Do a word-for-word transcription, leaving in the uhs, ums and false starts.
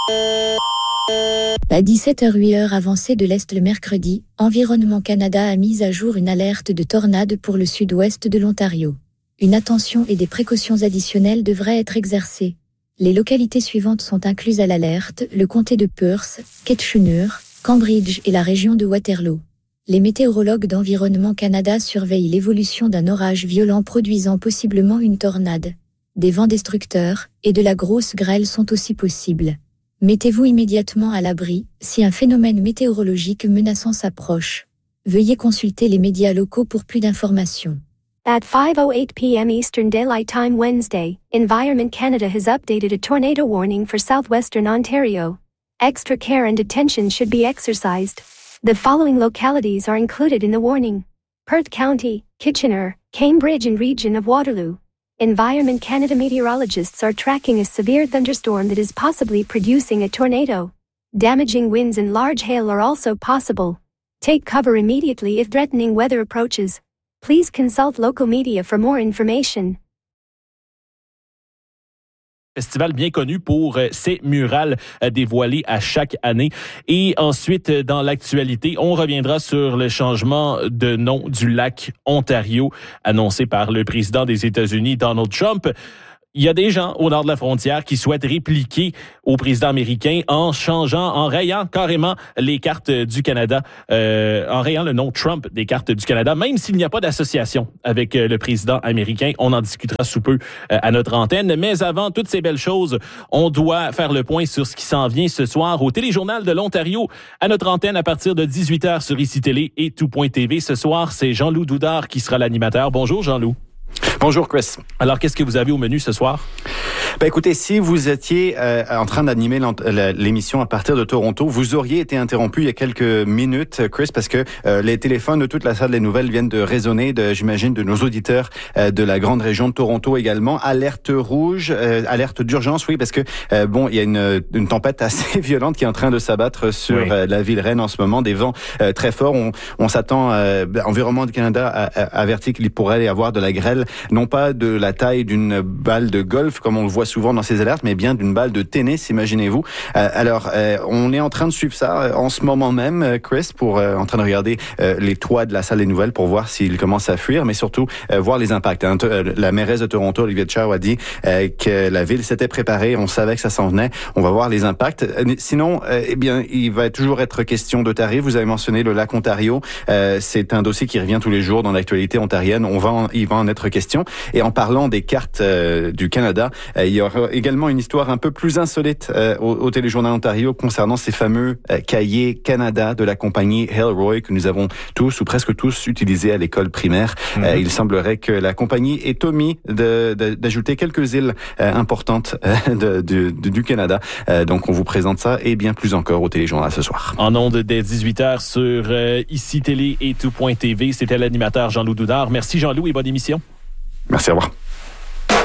À dix-sept heures huit heures avancée de l'Est le mercredi, Environnement Canada a mis à jour une alerte de tornade pour le sud-ouest de l'Ontario. Une attention et des précautions additionnelles devraient être exercées. Les localités suivantes sont incluses à l'alerte, le comté de Perth, Kitchener, Cambridge et la région de Waterloo. Les météorologues d'Environnement Canada surveillent l'évolution d'un orage violent produisant possiblement une tornade. Des vents destructeurs et de la grosse grêle sont aussi possibles. Mettez-vous immédiatement à l'abri si un phénomène météorologique menaçant s'approche. Veuillez consulter les médias locaux pour plus d'informations. At five oh eight p.m. Eastern Daylight Time Wednesday, Environment Canada has updated a tornado warning for southwestern Ontario. Extra care and attention should be exercised. The following localities are included in the warning: Perth County, Kitchener, Cambridge and region of Waterloo. Environment Canada meteorologists are tracking a severe thunderstorm that is possibly producing a tornado. Damaging winds and large hail are also possible. Take cover immediately if threatening weather approaches. Please consult local media for more information. Festival bien connu pour euh, ses murales euh, dévoilées à chaque année. Et ensuite, euh, dans l'actualité, on reviendra sur le changement de nom du lac Ontario annoncé par le président des États-Unis, Donald Trump. Il y a des gens au nord de la frontière qui souhaitent répliquer au président américain en changeant, en rayant carrément les cartes du Canada, euh, en rayant le nom Trump des cartes du Canada, même s'il n'y a pas d'association avec le président américain. On en discutera sous peu euh, à notre antenne. Mais avant toutes ces belles choses, on doit faire le point sur ce qui s'en vient ce soir au Téléjournal de l'Ontario, à notre antenne à partir de dix-huit heures sur Ici Télé et tout point t v. Ce soir, c'est Jean-Loup Doudard qui sera l'animateur. Bonjour Jean-Loup. Bonjour Chris. Alors, qu'est-ce que vous avez au menu ce soir? Ben écoutez, si vous étiez euh, en train d'animer l'émission à partir de Toronto, vous auriez été interrompu il y a quelques minutes, Chris, parce que euh, les téléphones de toute la salle des nouvelles viennent de résonner, de, j'imagine, de nos auditeurs euh, de la grande région de Toronto également. Alerte rouge, euh, alerte d'urgence, oui, parce que euh, bon, il y a une, une tempête assez violente qui est en train de s'abattre sur oui. euh, la ville Rennes en ce moment, des vents euh, très forts. On, on s'attend, euh, Environnement du Canada a, a averti qu'il pourrait y avoir de la grêle, non pas de la taille d'une balle de golf comme on le voit souvent dans ces alertes, mais bien d'une balle de tennis, imaginez-vous. Euh, alors, euh, on est en train de suivre ça euh, en ce moment même, Chris, pour euh, en train de regarder euh, les toits de la salle des nouvelles pour voir s'ils commencent à fuir, mais surtout euh, voir les impacts. Hein. La mairesse de Toronto, Olivia Chow, a dit euh, que la ville s'était préparée, on savait que ça s'en venait, on va voir les impacts. Euh, sinon, euh, eh bien, il va toujours être question de tarifs. Vous avez mentionné le lac Ontario, euh, c'est un dossier qui revient tous les jours dans l'actualité ontarienne. On va, en, il va en être question. Et en parlant des cartes euh, du Canada, euh, il y aura également une histoire un peu plus insolite euh, au, au Téléjournal Ontario concernant ces fameux euh, cahiers Canada de la compagnie Hellroy que nous avons tous ou presque tous utilisés à l'école primaire. Mm-hmm. Euh, il semblerait que la compagnie ait omis de, de, d'ajouter quelques îles euh, importantes euh, de, de, de, du Canada. Euh, donc on vous présente ça et bien plus encore au Téléjournal ce soir. En ondes dès dix-huit heures sur euh, Ici Télé et tout point t v. C'était l'animateur Jean-Loup Doudard. Merci Jean-Loup et bonne émission. Merci, au revoir.